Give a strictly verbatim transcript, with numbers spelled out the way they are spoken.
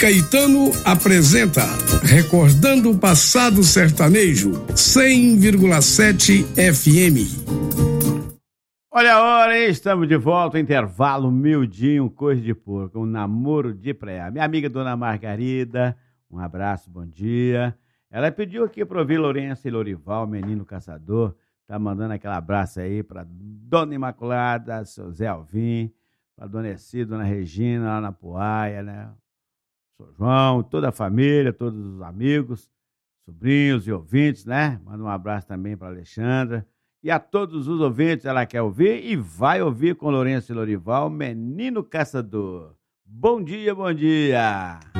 Caetano apresenta Recordando o Passado Sertanejo, cem vírgula sete F M. Olha a hora, hein? Estamos de volta, intervalo, miudinho, coisa de porco, um namoro de praia. Minha amiga Dona Margarida, um abraço, bom dia. Ela pediu aqui para ouvir Lourenço e Lorival, Menino Caçador. Tá mandando aquele abraço aí para Dona Imaculada, seu Zé Alvim, para Dona Essi, Dona Regina, lá na Poaia, né? Sou João, toda a família, todos os amigos, sobrinhos e ouvintes, né? Manda um abraço também para Alexandra. E a todos os ouvintes, ela quer ouvir e vai ouvir com Lourenço e Lorival, Menino Caçador. Bom dia, bom dia!